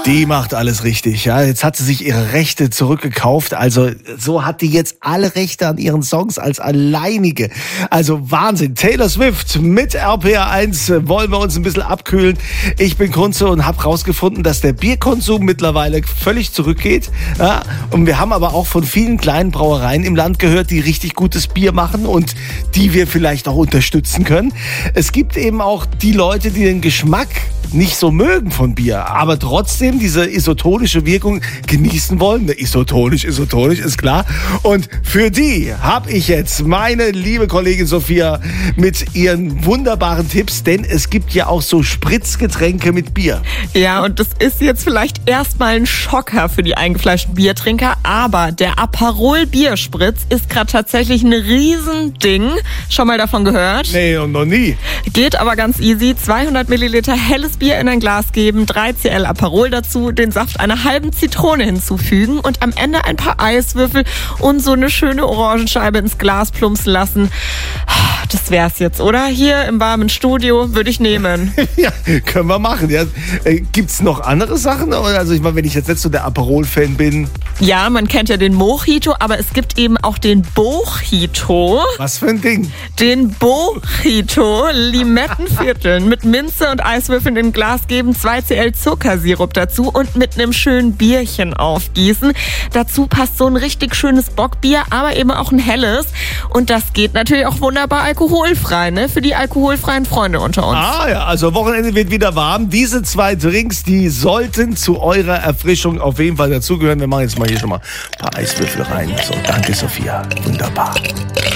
Die macht alles richtig. Ja, jetzt hat sie sich ihre Rechte zurückgekauft. Also so hat die jetzt alle Rechte an ihren Songs als alleinige. Also Wahnsinn. Taylor Swift mit RPR1 wollen wir uns ein bisschen abkühlen. Ich bin Kunze und habe rausgefunden, dass der Bierkonsum mittlerweile völlig zurückgeht. Ja, und wir haben aber auch von vielen kleinen Brauereien im Land gehört, die richtig gutes Bier machen und die wir vielleicht auch unterstützen können. Es gibt eben auch die Leute, die den Geschmack nicht so mögen von Bier, aber trotzdem diese isotonische Wirkung genießen wollen. Isotonisch, ist klar. Und für die habe ich jetzt meine liebe Kollegin Sophia mit ihren wunderbaren Tipps, denn es gibt ja auch so Spritzgetränke mit Bier. Ja, und das ist jetzt vielleicht erstmal ein Schocker für die eingefleischten Biertrinker, aber der Aperol Bierspritz ist gerade tatsächlich ein Riesending. Schon mal davon gehört? Nee, und noch nie. Geht aber ganz easy. 200 Milliliter helles Bier in ein Glas geben, 3 cl Aperol dazu, den Saft einer halben Zitrone hinzufügen und am Ende ein paar Eiswürfel und so eine schöne Orangenscheibe ins Glas plumpsen lassen. Das wär's jetzt, oder? Hier im warmen Studio würde ich nehmen. Ja, können wir machen. Ja. Gibt's noch andere Sachen? Also ich meine, wenn ich jetzt nicht so der Aperol-Fan bin. Ja, man kennt ja den Mojito, aber es gibt eben auch den Bojito. Was für ein Ding? Den Bojito, Limettenvierteln mit Minze und Eiswürfeln in Glas geben, 2 cl Zuckersirup dazu und mit einem schönen Bierchen aufgießen. Dazu passt so ein richtig schönes Bockbier, aber eben auch ein helles. Und das geht natürlich auch wunderbar alkoholfrei, ne? Für die alkoholfreien Freunde unter uns. Ah ja, also Wochenende wird wieder warm. Diese 2 Drinks, die sollten zu eurer Erfrischung auf jeden Fall dazugehören. Wir machen jetzt mal hier schon mal ein paar Eiswürfel rein. So, danke Sophia. Wunderbar.